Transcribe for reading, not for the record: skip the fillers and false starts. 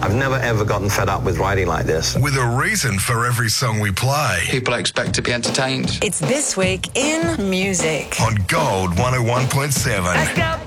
I've never ever gotten fed up with writing like this. With a reason for every song we play. People expect to be entertained. It's This Week in Music. On Gold 101.7. Let's go.